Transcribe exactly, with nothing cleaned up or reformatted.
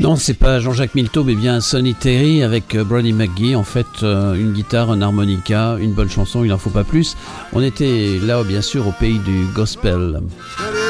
Non, c'est pas Jean-Jacques Milteau, mais bien Sonny Terry avec Brody McGee. En fait, euh, une guitare, un harmonica, une bonne chanson, il n'en faut pas plus. On était là, bien sûr, au pays du gospel.